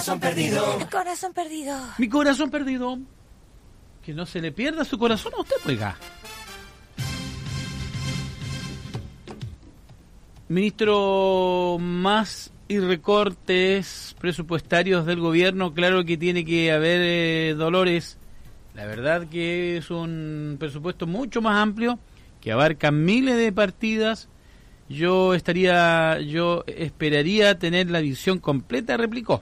corazón perdido. El corazón perdido. Mi corazón perdido. Que no se le pierda su corazón a usted, oiga. Ministro, más y recortes presupuestarios del gobierno, claro que tiene que haber Dolores. La verdad que es un presupuesto mucho más amplio, que abarca miles de partidas. Yo esperaría tener la visión completa, replicó.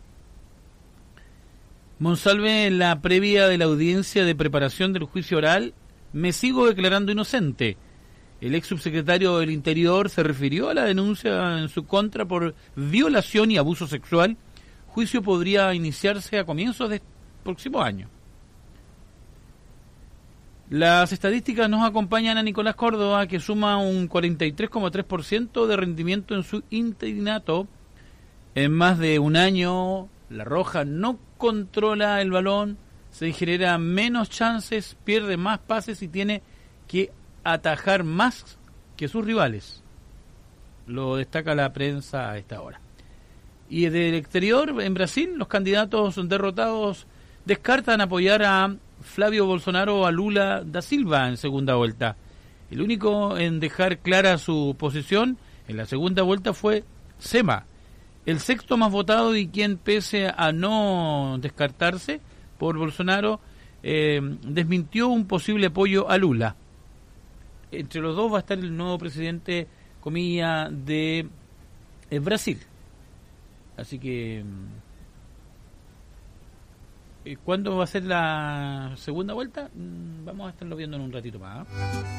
Monsalve, en la previa de la audiencia de preparación del juicio oral, me sigo declarando inocente. El ex subsecretario del Interior se refirió a la denuncia en su contra por violación y abuso sexual. Juicio podría iniciarse a comienzos del próximo año. Las estadísticas nos acompañan a Nicolás Córdoba, que suma un 43,3% de rendimiento en su interinato. En más de un año, La Roja no controla el balón, se genera menos chances, pierde más pases y tiene que atajar más que sus rivales. Lo destaca la prensa a esta hora. Y del exterior, en Brasil, los candidatos derrotados descartan apoyar a Flávio Bolsonaro o a Lula da Silva en segunda vuelta. El único en dejar clara su posición en la segunda vuelta fue Zema, el sexto más votado y quien, pese a no descartarse por Bolsonaro, desmintió un posible apoyo a Lula. Entre los dos va a estar el nuevo presidente, comilla, de Brasil. Así que, ¿cuándo va a ser la segunda vuelta? Vamos a estarlo viendo en un ratito más, ¿eh?